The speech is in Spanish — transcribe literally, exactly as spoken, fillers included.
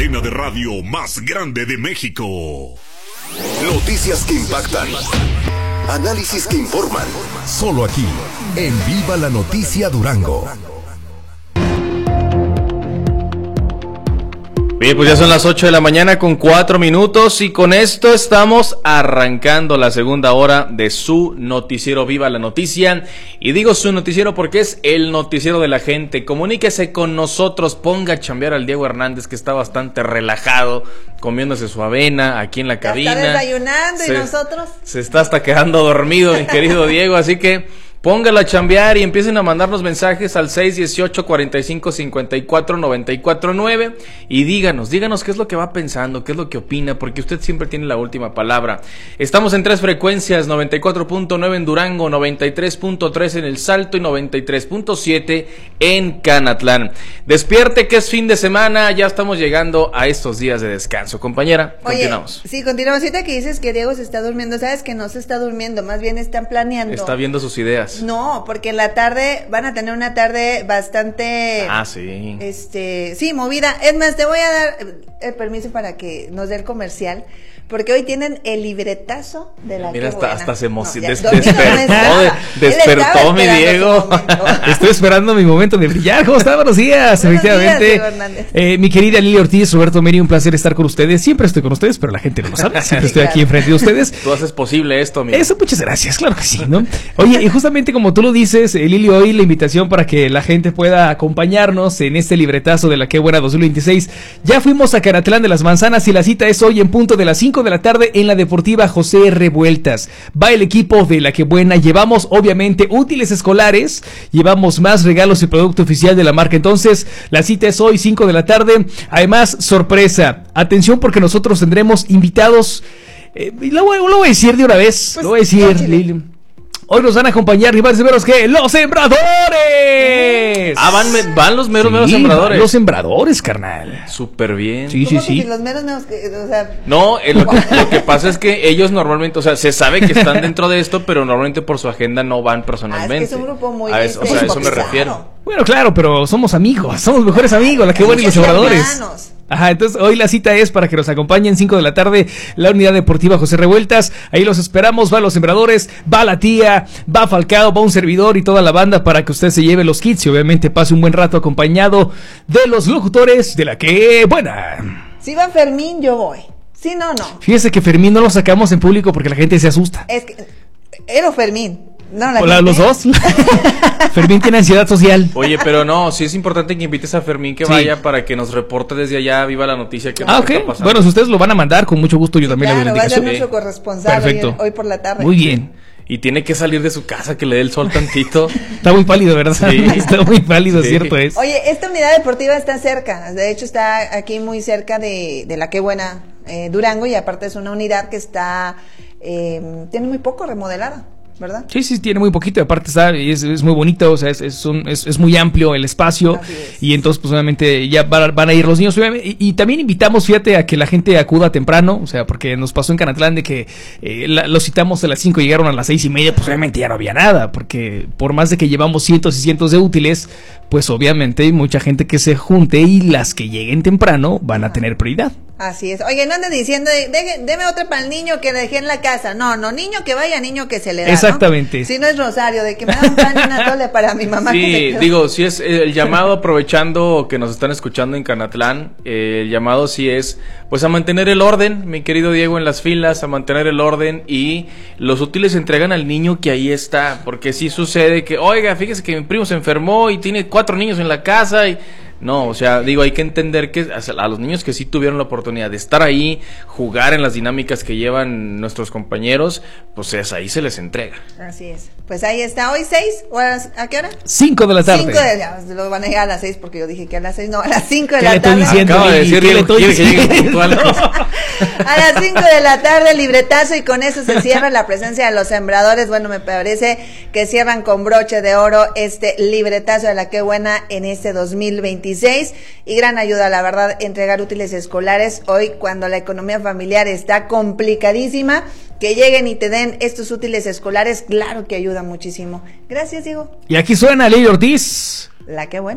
cadena de radio más grande de México. Noticias que impactan. Análisis que informan. Solo aquí, en Viva la Noticia Durango. Bien, pues ya son las ocho de la mañana con cuatro minutos y con esto estamos arrancando la segunda hora de su noticiero Viva la Noticia. Y digo su noticiero porque es el noticiero de la gente. Comuníquese con nosotros, ponga a chambear al Diego Hernández, que está bastante relajado, comiéndose su avena aquí en la cabina. Está desayunando se, y nosotros. Se está hasta quedando dormido, mi querido Diego, así que póngalo a chambear y empiecen a mandarnos mensajes al seis dieciocho, cuarenta y cinco, cincuenta y cuatro, noventa y cuatro nueve y díganos, díganos qué es lo que va pensando, qué es lo que opina, porque usted siempre tiene la última palabra. Estamos en tres frecuencias, noventa y cuatro punto nueve en Durango, noventa y tres punto tres en El Salto y noventa y tres punto siete en Canatlán. Despierte que es fin de semana, ya estamos llegando a estos días de descanso. Compañera, Oye, continuamos. Sí, continuamos. Ahorita que dices que Diego se está durmiendo, sabes que no se está durmiendo, más bien están planeando. Está viendo sus ideas. No, porque en la tarde van a tener una tarde bastante... Ah, sí. Este, sí, movida. Es más, te voy a dar el permiso para que nos dé el comercial, porque hoy tienen el libretazo de la Mira, que hasta, buena. hasta se emocionó. No, Des, ya, despertó, de, despertó mi Diego. Estoy esperando mi momento de brillar. ¿Cómo está? Buenos días. Buenos Efectivamente. días, eh, mi querida Lili Ortiz, Roberto Meri, un placer estar con ustedes. Siempre estoy con ustedes, pero la gente no lo sabe. Siempre estoy aquí enfrente de ustedes. Tú haces posible esto, amigo. Eso, muchas gracias, claro que sí, ¿no? Oye, y justamente como tú lo dices, eh, Lili, hoy la invitación para que la gente pueda acompañarnos en este libretazo de la Qué Buena dos mil veintiséis. Ya fuimos a Canatlán de las Manzanas y la cita es hoy en punto de las cinco de la tarde en la Deportiva José Revueltas. Va el equipo de la Qué Buena, llevamos obviamente útiles escolares, llevamos más regalos y producto oficial de la marca. Entonces, la cita es hoy, cinco de la tarde. Además, sorpresa, atención porque nosotros tendremos invitados, eh, lo, voy, lo voy a decir de una vez, Pues, lo voy a decir, Lili. Hoy nos van a acompañar rivales de veros que los sembradores. Ah, van, van los meros, Sí, meros sembradores. Los sembradores, carnal. Súper bien. Sí, sí, ¿Cómo que sí. si los meros menos que, o sea, No, eh, lo, que, lo que pasa es que ellos normalmente, o sea, se sabe que están dentro de esto, pero normalmente por su agenda no van personalmente. Ah, es que es un grupo muy, a eso, o este, sea, a eso me pesado. refiero. Bueno, claro, pero somos amigos, somos mejores amigos, la que buena y los Somos sembradores. hermanos. Ajá, entonces hoy la cita es para que nos acompañen cinco de la tarde, la Unidad Deportiva José Revueltas. Ahí los esperamos, va los sembradores, va la tía, va Falcao, va un servidor y toda la banda para que usted se lleve los kits y obviamente pase un buen rato acompañado de los locutores de la Qué Buena. Si va Fermín, yo voy. Si no, no. Fíjese que Fermín no lo sacamos en público porque la gente se asusta. Es que era Fermín. No, la Hola, gente. los dos. Fermín tiene ansiedad social. Oye, pero no, sí es importante que invites a Fermín que Sí. vaya para que nos reporte desde allá, viva la noticia que Ah, nos ok. está pasando. Bueno, si ustedes lo van a mandar, con mucho gusto yo también le doy Claro, la va a ser indicación. nuestro corresponsal Perfecto. hoy, hoy por la tarde. Muy bien. Y tiene que salir de su casa, que le dé el sol tantito. Está muy pálido, ¿verdad? Sí. Está muy pálido, Sí. cierto es. Oye, esta unidad deportiva está cerca, de hecho está aquí muy cerca de, de la Qué Buena eh, Durango, y aparte es una unidad que está, eh, tiene muy poco remodelada, ¿verdad? Sí, sí, tiene muy poquito, y aparte está, y es, es muy bonito, o sea, es, es, un- es, es muy amplio el espacio, Así es. y entonces, pues, obviamente, ya van, van a ir los niños, obviamente, y, y también invitamos, fíjate, a que la gente acuda temprano, o sea, porque nos pasó en Canatlán de que eh, la- los citamos a las cinco y llegaron a las seis y media, pues, obviamente ya no había nada, porque por más de que llevamos cientos y cientos de útiles, pues, obviamente, hay mucha gente que se junte, y las que lleguen temprano van a tener prioridad. Así es. Oye, no andes diciendo, de- deme otra para el niño que dejé en la casa. No, no, niño que vaya, niño que se le da, ¿no? Exactamente. Si no es Rosario, de que me da un pan y una tole para mi mamá. que se Sí, quedó. digo, sí es eh, el llamado, aprovechando que nos están escuchando en Canatlán, eh, el llamado sí es, pues, a mantener el orden, mi querido Diego, en las filas, a mantener el orden, y los útiles se entregan al niño que ahí está, porque sí sucede que, oiga, fíjese que mi primo se enfermó y tiene cuatro niños en la casa y... No, o sea, digo, hay que entender que a los niños que sí tuvieron la oportunidad de estar ahí, jugar en las dinámicas que llevan nuestros compañeros, pues es ahí se les entrega. Así es. Pues ahí está, hoy seis, o a, las- ¿a qué hora? Cinco de la tarde. Cinco de ya, lo van a llegar a las seis porque yo dije que a las seis, no, a las cinco de ¿Qué la le estoy tarde. diciendo? Acaba de Lili? decir ¿Qué le Diego, estoy quiere que llegue diciendo? puntual. A las cinco de la tarde, libretazo, y con eso se cierra la presencia de los sembradores. Bueno, me parece que cierran con broche de oro este libretazo de la Qué Buena en este dos mil veintiséis. Y gran ayuda, la verdad, entregar útiles escolares hoy cuando la economía familiar está complicadísima. Que lleguen y te den estos útiles escolares, claro que ayuda muchísimo. Gracias, Diego. Y aquí suena Lili Ortiz. La Qué Buena.